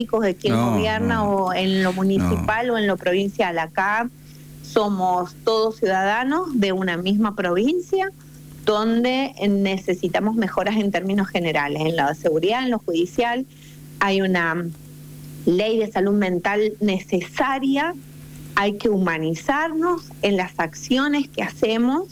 de quién gobierna o en lo municipal o en lo provincial. Acá somos todos ciudadanos de una misma provincia donde necesitamos mejoras en términos generales, en la seguridad, en lo judicial. Hay una ley de salud mental necesaria, hay que humanizarnos en las acciones que hacemos.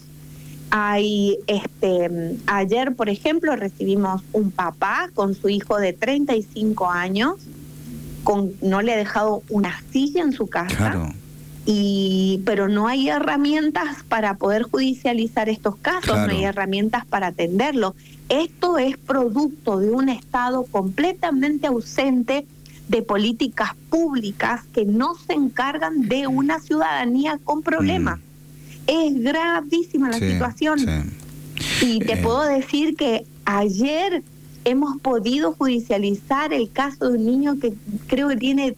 Ayer, por ejemplo, recibimos un papá con su hijo de 35 años, no le ha dejado una silla en su casa, claro. Pero no hay herramientas para poder judicializar estos casos, claro. No hay herramientas para atenderlo. Esto es producto de un Estado completamente ausente de políticas públicas que no se encargan de una ciudadanía con problemas. Es gravísima la situación. Sí. Y te puedo decir que ayer hemos podido judicializar el caso de un niño que creo que tiene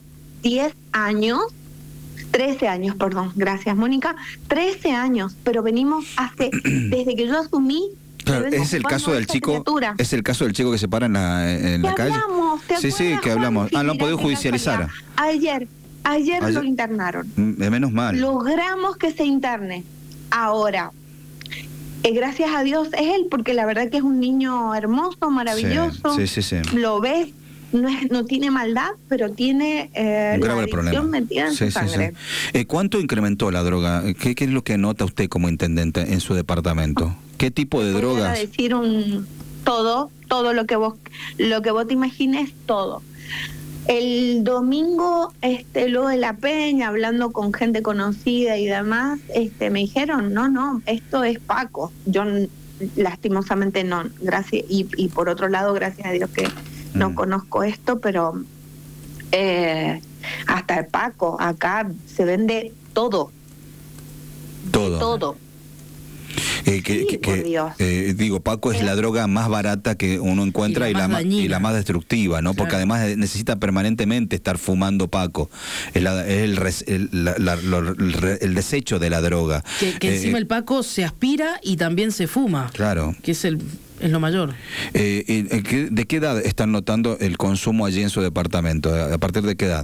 13 años, perdón, gracias Mónica, 13 años, pero venimos desde que yo asumí. Claro, es el caso del chico, es el caso del chico que se para en la calle. Sí, que hablamos. Lo han podido judicializar. Ayer lo internaron. Menos mal. Logramos que se interne. Ahora, gracias a Dios es él, porque la verdad que es un niño hermoso, maravilloso. Sí. Lo ves, no tiene maldad, pero tiene la adicción metida en su sangre. ¿Cuánto incrementó la droga? ¿Qué es lo que nota usted como intendente en su departamento? ¿Qué tipo de drogas? Voy a decir todo lo que vos te imagines, todo. El domingo, luego de la peña, hablando con gente conocida y demás, me dijeron, no, esto es Paco. Yo lastimosamente no, gracias, y por otro lado, gracias a Dios que no conozco esto, pero hasta el Paco, acá se vende todo. Todo. Digo, Paco es la droga más barata que uno encuentra y la más destructiva, ¿no? Claro. Porque además necesita permanentemente estar fumando Paco. Es el desecho de la droga. Que encima el Paco se aspira y también se fuma. Claro. Que es lo mayor. ¿De qué edad están notando el consumo allí en su departamento? ¿A partir de qué edad?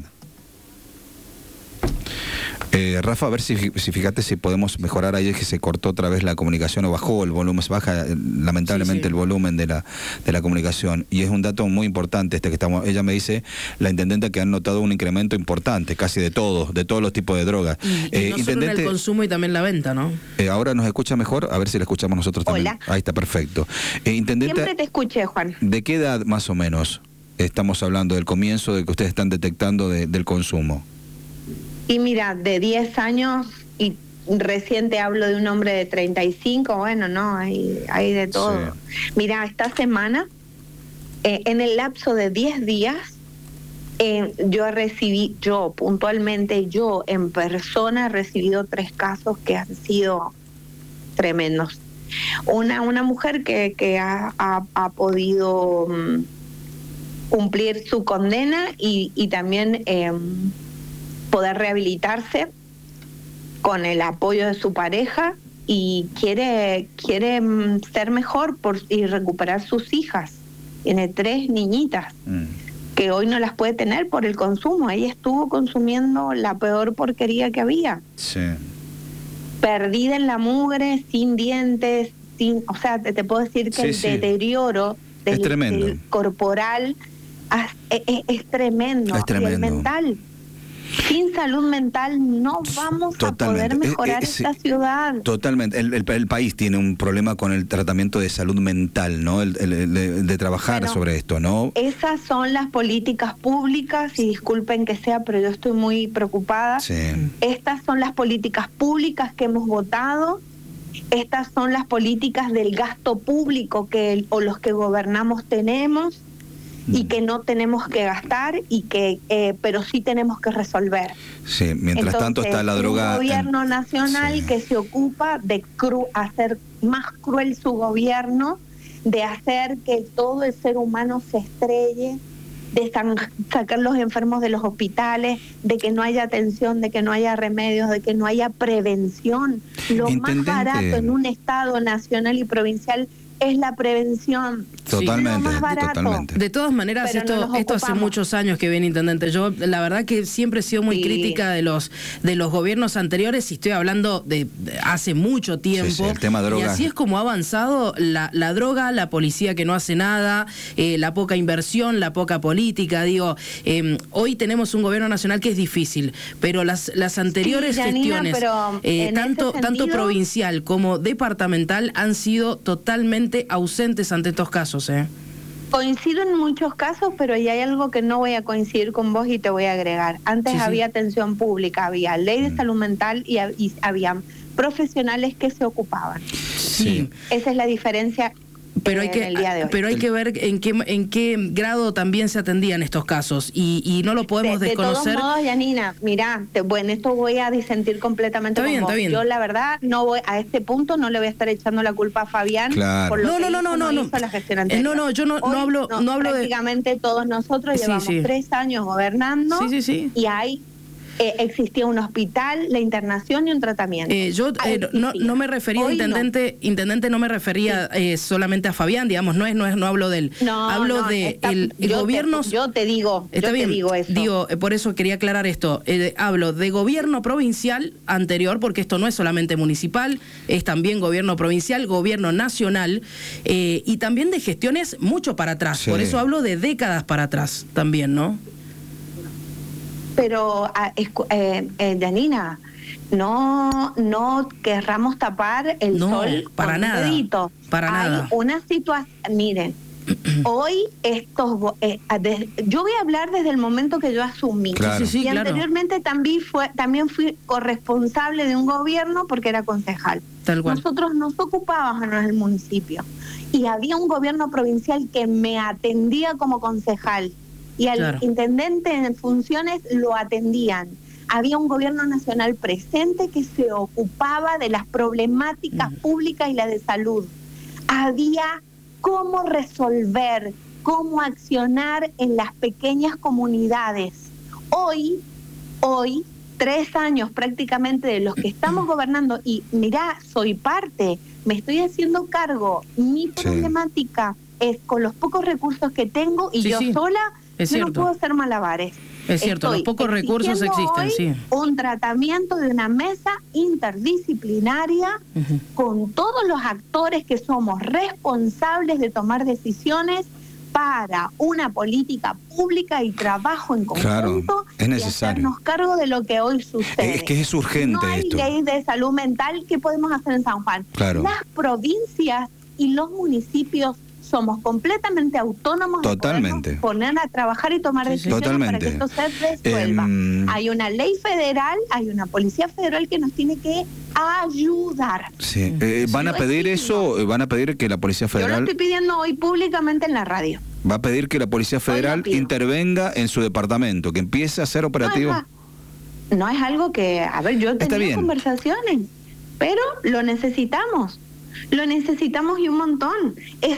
Rafa, a ver si fíjate si podemos mejorar. Ahí, es que se cortó otra vez la comunicación o bajó el volumen, se baja lamentablemente el volumen de la comunicación, y es un dato muy importante que estamos. Ella me dice, la intendente, que han notado un incremento importante casi de todos los tipos de drogas. Y no solo en el consumo y también la venta, ¿no? Ahora nos escucha mejor, a ver si la escuchamos nosotros también. Hola. Ahí está, perfecto. Intendente, siempre te escuché, Juan. ¿De qué edad más o menos estamos hablando del comienzo de que ustedes están detectando del consumo? Y mira, de 10 años, y reciente hablo de un hombre de 35, bueno, no, hay de todo. Sí. Mira, esta semana, en el lapso de 10 días, yo puntualmente, en persona he recibido 3 casos que han sido tremendos. Una mujer que ha podido cumplir su condena y también poder rehabilitarse con el apoyo de su pareja, y quiere ser mejor y recuperar sus hijas. Tiene 3 niñitas que hoy no las puede tener por el consumo. Ella estuvo consumiendo la peor porquería que había. Sí. Perdida en la mugre, sin dientes, o sea, te puedo decir que el deterioro del corporal es tremendo. Es tremendo. Y el mental. Sin salud mental no vamos a poder mejorar esta ciudad. Totalmente. El país tiene un problema con el tratamiento de salud mental, ¿no? De trabajar sobre esto, ¿no? Esas son las políticas públicas, y disculpen que sea, pero yo estoy muy preocupada. Sí. Estas son las políticas públicas que hemos votado. Estas son las políticas del gasto público o los que gobernamos tenemos. Y que no tenemos que gastar, pero sí tenemos que resolver. Sí, mientras tanto está la droga. Un gobierno nacional que se ocupa de hacer más cruel su gobierno, de hacer que todo el ser humano se estrelle, de sacar los enfermos de los hospitales, de que no haya atención, de que no haya remedios, de que no haya prevención. Lo más barato en un Estado nacional y provincial es la prevención. Totalmente, Es lo más barato. totalmente. De todas maneras, Pero no nos esto hace ocupamos. muchos años que viene, intendente. Yo, la verdad que siempre he sido muy Sí. crítica de los gobiernos anteriores, y estoy hablando de hace mucho tiempo. Sí, el tema Y drogas. así es como ha avanzado la droga, la policía que no hace nada, la poca inversión, la poca política. Digo, hoy tenemos un gobierno nacional que es difícil, pero las anteriores Sí, Janina, gestiones, pero en tanto ese sentido, provincial como departamental, han sido totalmente ausentes ante estos casos. Coincido en muchos casos, pero ya hay algo que no voy a coincidir con vos y te voy a agregar. Antes Sí, sí. había atención pública, había ley de salud mental y había profesionales que se ocupaban. Sí. Esa es la diferencia. Pero hay en el día de hoy. pero hay que ver en qué grado también se atendían estos casos, y no lo podemos de desconocer. todos modos, Yanina, mirá, bueno, esto voy a disentir completamente con vos. Yo la verdad no voy a este punto, no le voy a estar echando la culpa a Fabián por lo que hizo la gestión anterior. Yo no hablo de prácticamente todos nosotros llevamos 3 años gobernando y hay existía un hospital, la internación y un tratamiento. No me refería, hoy intendente, no me refería solamente a Fabián, digamos, no hablo de él. Hablo de el gobierno. Yo te digo eso. Digo, por eso quería aclarar esto. Hablo de gobierno provincial anterior, porque esto no es solamente municipal, es también gobierno provincial, gobierno nacional, y también de gestiones mucho para atrás. Sí. Por eso hablo de décadas para atrás también, ¿no? Pero, Janina, no querramos tapar el sol para con nada, un dedito. para nada. Hay una situación, miren, hoy yo voy a hablar desde el momento que yo asumí. Claro. Y anteriormente también fui corresponsable de un gobierno porque era concejal. Tal cual. Nosotros nos ocupábamos en el municipio y había un gobierno provincial que me atendía como concejal. Y al intendente en funciones lo atendían. Había un gobierno nacional presente que se ocupaba de las problemáticas públicas y la de salud. Había cómo resolver, cómo accionar en las pequeñas comunidades. Hoy, 3 años prácticamente de los que estamos gobernando, y mirá, soy parte, me estoy haciendo cargo. Mi problemática es con los pocos recursos que tengo y yo sola. Yo no puedo hacer malabares. Es cierto, los pocos recursos existen, un tratamiento de una mesa interdisciplinaria con todos los actores que somos responsables de tomar decisiones para una política pública y trabajo en conjunto, es necesario. Y hacernos cargo de lo que hoy sucede. Es que es urgente no hay esto. ley de salud mental. ¿Qué podemos hacer en San Juan? Claro. Las provincias y los municipios somos completamente autónomos. Totalmente. De poner a trabajar y tomar decisiones para que esto se resuelva. Hay una ley federal, hay una policía federal que nos tiene que ayudar. Sí. ¿Van a pedir eso? ¿Van a pedir que la Policía Federal... Yo lo estoy pidiendo hoy públicamente en la radio. ¿Va a pedir que la Policía Federal intervenga en su departamento, que empiece a ser operativo? No es algo que... A ver, yo he tenido conversaciones, pero lo necesitamos. Lo necesitamos y un montón.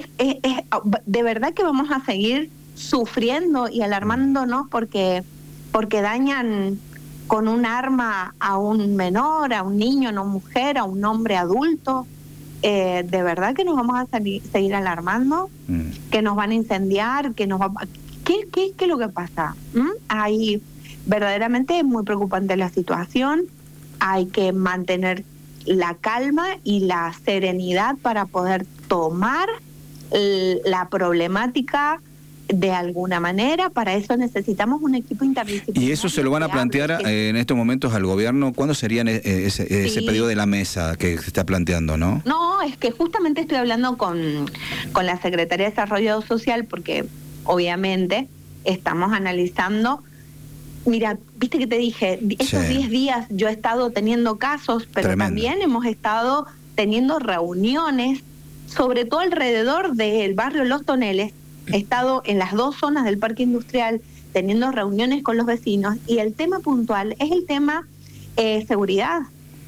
De verdad que vamos a seguir sufriendo y alarmándonos porque dañan con un arma a un menor, a un niño, a una mujer, a un hombre adulto. De verdad que nos vamos a seguir alarmando, que nos van a incendiar, que nos va... ¿Qué es lo que pasa? Ahí verdaderamente es muy preocupante la situación. Hay que mantener la calma y la serenidad para poder tomar la problemática de alguna manera. Para eso necesitamos un equipo interdisciplinario. ¿Y eso se lo van a plantear en estos momentos al gobierno? ¿Cuándo sería ese pedido de la mesa que se está planteando, no? No, es que justamente estoy hablando con la Secretaría de Desarrollo Social porque obviamente estamos analizando. Mira, viste que te dije, estos 10 días yo he estado teniendo casos, pero también hemos estado teniendo reuniones, sobre todo alrededor del barrio Los Toneles. He estado en las 2 zonas del parque industrial teniendo reuniones con los vecinos y el tema puntual es el tema seguridad.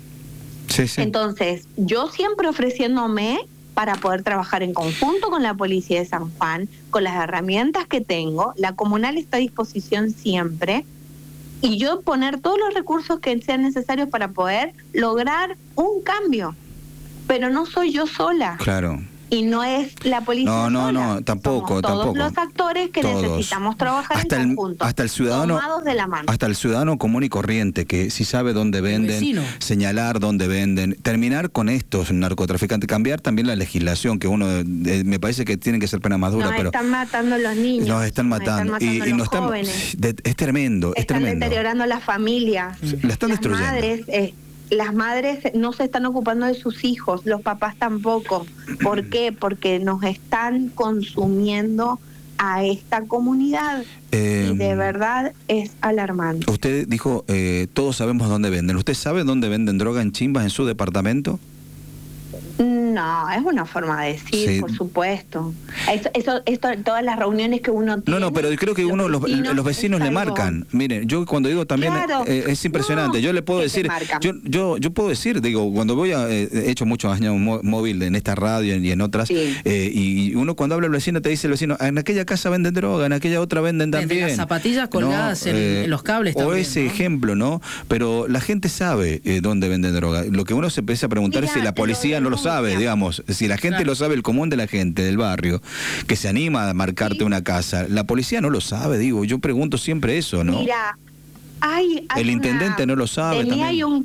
Entonces, yo siempre ofreciéndome para poder trabajar en conjunto con la policía de San Juan, con las herramientas que tengo, la comunal está a disposición siempre, y yo poner todos los recursos que sean necesarios para poder lograr un cambio. Pero no soy yo sola. Claro. Y no es la policía sola. No, tampoco, Somos todos tampoco. los actores que necesitamos trabajar en conjunto, hasta el ciudadano, tomados de la mano. Hasta el ciudadano común y corriente, que si sabe dónde venden, señalar dónde venden, terminar con estos narcotraficantes, cambiar también la legislación, que uno, me parece que tienen que ser penas más duras, Nos pero están matando los niños. Nos están matando. Y los jóvenes. Es tremendo, es tremendo. Están deteriorando las familias. La están destruyendo. Las madres no se están ocupando de sus hijos, los papás tampoco. ¿Por qué? Porque nos están consumiendo a esta comunidad y de verdad es alarmante. Usted dijo, todos sabemos dónde venden. ¿Usted sabe dónde venden droga en Chimbas en su departamento? No, es una forma de decir, sí. Por supuesto. Esto, todas las reuniones que uno tiene. No, pero creo que los vecinos le marcan. Miren, yo cuando digo también, claro, es impresionante. Yo le puedo decir, yo puedo decir, digo, cuando voy he hecho muchos años móvil en esta radio y en otras, sí. Y uno cuando habla al vecino te dice el vecino, en aquella casa venden droga, en aquella otra venden también. Las zapatillas colgadas en los cables también. O ese ejemplo, ¿no? Pero la gente sabe dónde venden droga. Lo que uno se empieza a preguntar es si la policía no lo sabe, digamos. Si la gente lo sabe, el común de la gente del barrio, que se anima a marcarte una casa, la policía no lo sabe, digo, yo pregunto siempre eso, ¿no? Mira, hay el intendente no lo sabe también. Hay un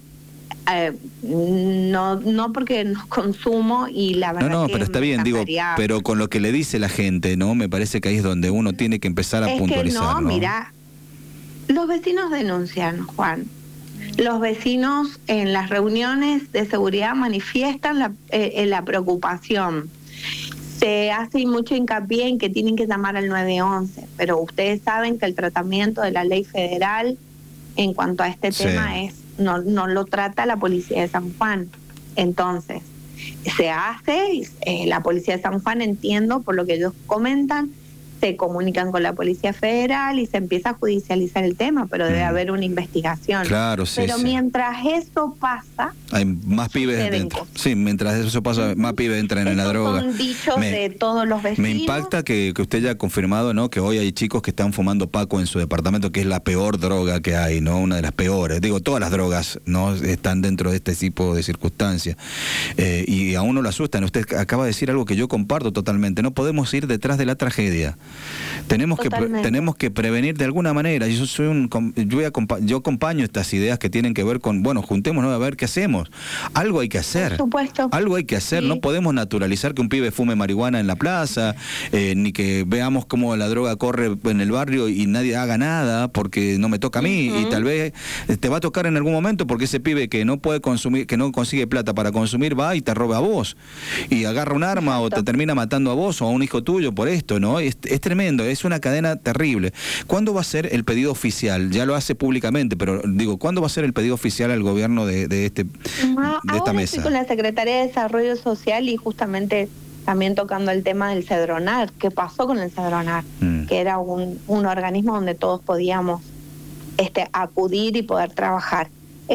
no porque no consumo y la verdad no, pero está bien, digo, pero con lo que le dice la gente, ¿no? Me parece que ahí es donde uno tiene que empezar a puntualizar, ¿no? Mira, los vecinos denuncian, Juan. Los vecinos en las reuniones de seguridad manifiestan la preocupación. Se hace mucho hincapié en que tienen que llamar al 911, pero ustedes saben que el tratamiento de la ley federal en cuanto a este tema no lo trata la policía de San Juan. Entonces, se hace, la policía de San Juan, entiendo por lo que ellos comentan, se comunican con la Policía Federal y se empieza a judicializar el tema, pero debe haber una investigación. Claro, sí. Pero mientras eso pasa, hay más pibes dentro. Sí, mientras eso pasa, más pibes entran en la droga. Son dichos de todos los vecinos. Me impacta que usted ya ha confirmado, ¿no? Que hoy hay chicos que están fumando paco en su departamento, que es la peor droga que hay, ¿no? Una de las peores. Digo, todas las drogas no están dentro de este tipo de circunstancias. Y a uno lo asustan. Usted acaba de decir algo que yo comparto totalmente. No podemos ir detrás de la tragedia. Tenemos que prevenir de alguna manera. Yo acompaño estas ideas que tienen que ver con, bueno, juntémonos a ver qué hacemos. Algo hay que hacer. Por supuesto. Algo hay que hacer. Sí. No podemos naturalizar que un pibe fume marihuana en la plaza, ni que veamos cómo la droga corre en el barrio y nadie haga nada porque no me toca a mí, y tal vez te va a tocar en algún momento porque ese pibe que no puede consumir, que no consigue plata para consumir, va y te roba a vos y agarra un arma. Exacto. O te termina matando a vos o a un hijo tuyo por esto, ¿no? Es tremendo, es una cadena terrible. ¿Cuándo va a ser el pedido oficial? Ya lo hace públicamente, pero digo, ¿cuándo va a ser el pedido oficial al gobierno de esta mesa? Estoy con la Secretaría de Desarrollo Social y justamente también tocando el tema del Cedronar. ¿Qué pasó con el Cedronar? Que era un organismo donde todos podíamos acudir y poder trabajar.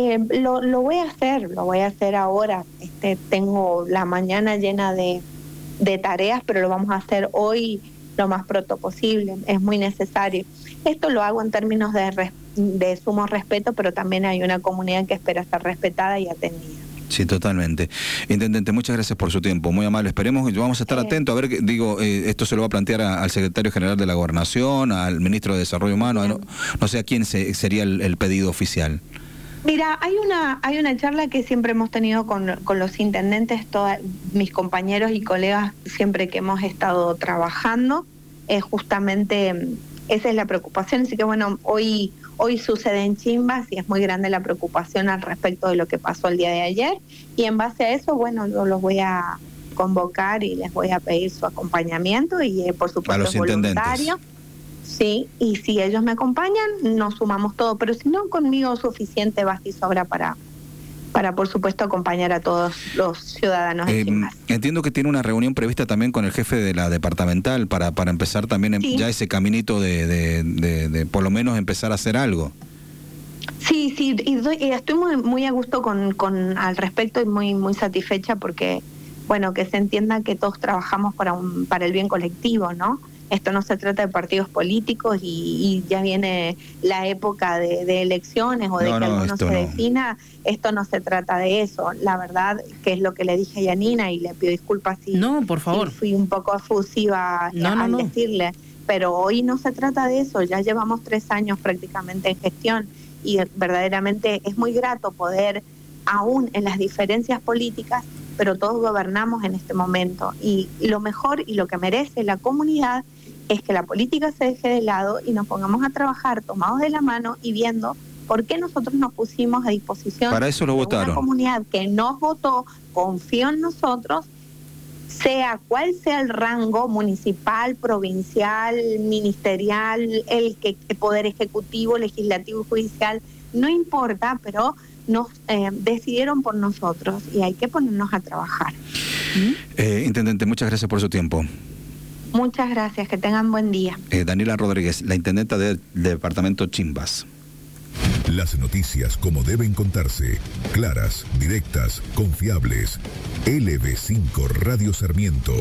Lo voy a hacer ahora. Tengo la mañana llena de tareas, pero lo vamos a hacer hoy lo más pronto posible, es muy necesario. Esto lo hago en términos de sumo respeto, pero también hay una comunidad que espera ser respetada y atendida. Sí, totalmente. Intendente, muchas gracias por su tiempo, muy amable. Esperemos, vamos a estar atentos, a ver, esto se lo va a plantear al secretario general de la Gobernación, al ministro de Desarrollo Humano, no sé a quién sería el pedido oficial. Mira, hay una charla que siempre hemos tenido con los intendentes, todos mis compañeros y colegas, siempre que hemos estado trabajando, justamente esa es la preocupación. Así que bueno, hoy sucede en Chimbas y es muy grande la preocupación al respecto de lo que pasó el día de ayer, y en base a eso, bueno, yo los voy a convocar y les voy a pedir su acompañamio y por supuesto es voluntario. Sí, y si ellos me acompañan, nos sumamos todo, pero si no, conmigo suficiente basta y sobra para por supuesto acompañar a todos los ciudadanos de Chimbas. Entiendo que tiene una reunión prevista también con el jefe de la departamental para empezar también ya ese caminito de por lo menos empezar a hacer algo. Sí, y estoy muy a gusto con al respecto y muy satisfecha porque, bueno, que se entienda que todos trabajamos para el bien colectivo, ¿no? Esto no se trata de partidos políticos y ya viene la época de elecciones o de que alguno se defina. Esto no se trata de eso. La verdad, que es lo que le dije a Yanina, y le pido disculpas si, por favor, si fui un poco efusiva al decirle, pero hoy no se trata de eso. Ya llevamos 3 años prácticamente en gestión y verdaderamente es muy grato poder, aún en las diferencias políticas, pero todos gobernamos en este momento, y lo mejor y lo que merece la comunidad es que la política se deje de lado y nos pongamos a trabajar tomados de la mano y viendo por qué nosotros nos pusimos a disposición. Para eso lo votaron. Una comunidad que nos votó, confió en nosotros, sea cual sea el rango municipal, provincial, ministerial, el poder ejecutivo, legislativo y judicial, no importa, pero nos decidieron por nosotros y hay que ponernos a trabajar. Intendente, muchas gracias por su tiempo. Muchas gracias, que tengan buen día. Daniela Rodríguez, la intendenta del departamento Chimbas. Las noticias como deben contarse, claras, directas, confiables. LB5 Radio Sarmiento.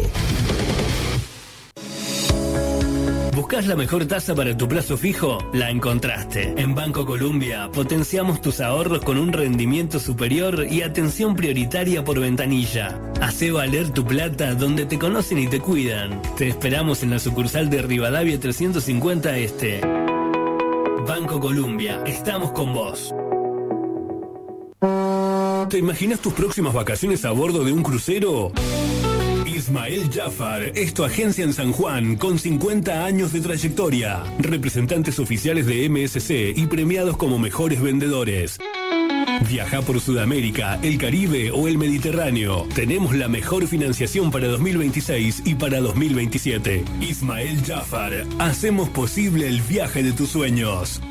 ¿Buscas la mejor tasa para tu plazo fijo? La encontraste. En Banco Colombia potenciamos tus ahorros con un rendimiento superior y atención prioritaria por ventanilla. Hacé valer tu plata donde te conocen y te cuidan. Te esperamos en la sucursal de Rivadavia 350 Este. Banco Colombia, estamos con vos. ¿Te imaginas tus próximas vacaciones a bordo de un crucero? Ismael Jafar es tu agencia en San Juan con 50 años de trayectoria, representantes oficiales de MSC y premiados como mejores vendedores. Viaja por Sudamérica, el Caribe o el Mediterráneo. Tenemos la mejor financiación para 2026 y para 2027. Ismael Jafar, hacemos posible el viaje de tus sueños.